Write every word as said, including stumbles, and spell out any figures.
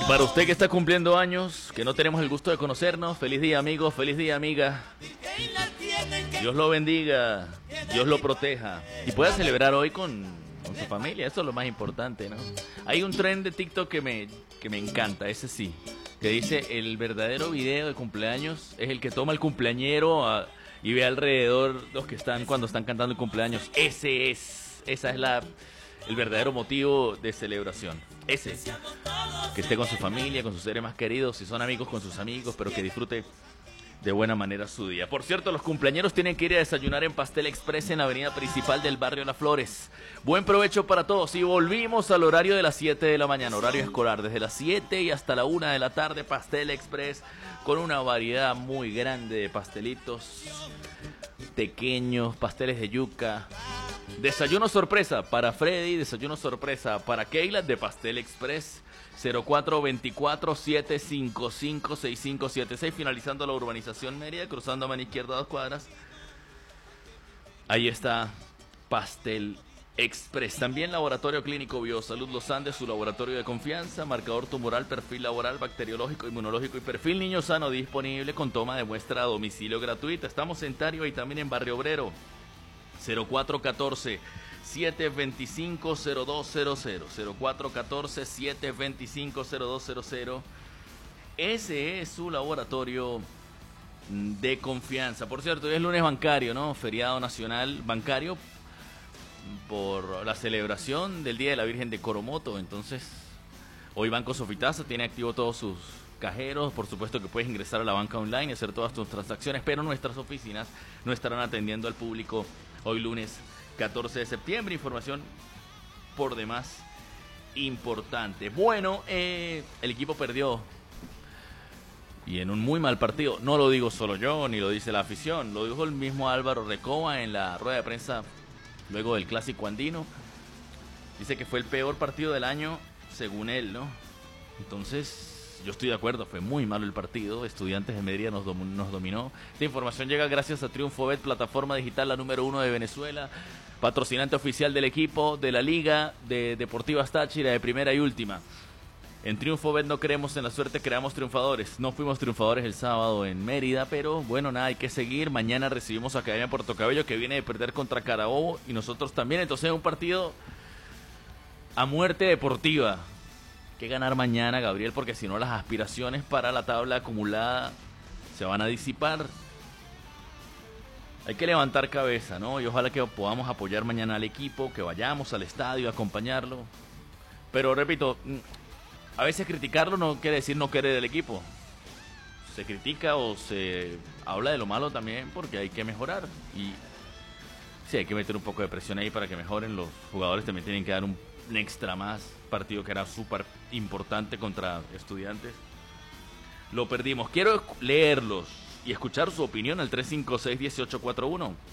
Para usted que está cumpliendo años, que no tenemos el gusto de conocernos, feliz día amigo, feliz día amiga. Dios lo bendiga, Dios lo proteja y pueda celebrar hoy con, con su familia, eso es lo más importante, ¿no? Hay un trend de TikTok que me, que me encanta, ese sí, que dice el verdadero video de cumpleaños es el que toma el cumpleañero a, y ve alrededor los que están cuando están cantando el cumpleaños. Ese es, esa es la... el verdadero motivo de celebración. Ese. Que esté con su familia, con sus seres más queridos, si son amigos con sus amigos, pero que disfrute de buena manera su día. Por cierto, los cumpleañeros tienen que ir a desayunar en Pastel Express en la avenida principal del barrio Las Flores. Buen provecho para todos. Y volvimos al horario de las siete de la mañana, horario escolar. Desde las siete y hasta la una de la tarde, Pastel Express, con una variedad muy grande de pastelitos pequeños, pasteles de yuca. Desayuno sorpresa para Freddy, desayuno sorpresa para Keila de Pastel Express. Cero cuatro dos cuatro, siete cinco cinco, seis cinco siete seis, finalizando la urbanización Mérida, cruzando a mano izquierda dos cuadras. Ahí está Pastel Express. También Laboratorio Clínico Biosalud Los Andes, su laboratorio de confianza, marcador tumoral, perfil laboral, bacteriológico, inmunológico y perfil niño sano disponible con toma de muestra a domicilio gratuita. Estamos en Tario y también en Barrio Obrero. Cero cuatro uno cuatro, siete dos cinco, cero dos cero cero. Cero cuatro uno cuatro, siete dos cinco, cero dos cero cero. Ese es su laboratorio de confianza. Por cierto, hoy es lunes bancario, ¿no? Feriado nacional bancario por la celebración del Día de la Virgen de Coromoto. Entonces, hoy Banco Sofitasa tiene activo todos sus cajeros. Por supuesto que puedes ingresar a la banca online y hacer todas tus transacciones, pero nuestras oficinas no estarán atendiendo al público hoy lunes catorce de septiembre. Información por demás importante. Bueno, eh, el equipo perdió y en un muy mal partido. No lo digo solo yo, ni lo dice la afición, lo dijo el mismo Álvaro Recoba en la rueda de prensa luego del clásico andino. Dice que fue el peor partido del año según él, ¿no? Entonces yo estoy de acuerdo, fue muy malo el partido. Estudiantes de Mérida nos, dom nos dominó. Esta información llega gracias a Triunfo Bet, plataforma digital la número uno de Venezuela, patrocinante oficial del equipo, de la Liga de Deportivas Táchira, de primera y última. En Triunfo Bet no creemos en la suerte, creamos triunfadores. No fuimos triunfadores el sábado en Mérida, pero bueno, nada, hay que seguir. Mañana recibimos a Academia Puerto Cabello, que viene de perder contra Carabobo, y nosotros también. Entonces es un partido a muerte deportiva. Que ganar mañana, Gabriel, porque si no las aspiraciones para la tabla acumulada se van a disipar. Hay que levantar cabeza, ¿no? Y ojalá que podamos apoyar mañana al equipo, que vayamos al estadio a acompañarlo. Pero repito, a veces criticarlo no quiere decir no querer el equipo. Se critica o se habla de lo malo también porque hay que mejorar. Y sí, hay que meter un poco de presión ahí para que mejoren. Los jugadores también tienen que dar un un extra más. Partido que era súper importante contra Estudiantes, lo perdimos. Quiero leerlos y escuchar su opinión al tres cinco seis, uno ocho cuatro uno.